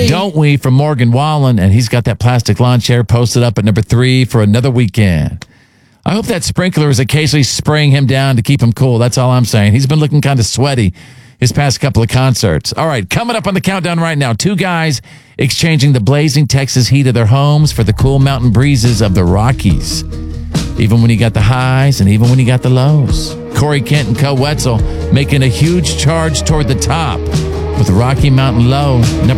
we? Don't we? From Morgan Wallen, and he's got that plastic lawn chair posted up at number 3 for another weekend. I hope that sprinkler is occasionally spraying him down to keep him cool. That's all I'm saying. He's been looking kind of sweaty his past couple of concerts. All right, coming up on the countdown right now, 2 guys exchanging the blazing Texas heat of their homes for the cool mountain breezes of the Rockies. Even when you got the highs and even when you got the lows. Corey Kent and Co Wetzel making a huge charge toward the top with the Rocky Mountain Low.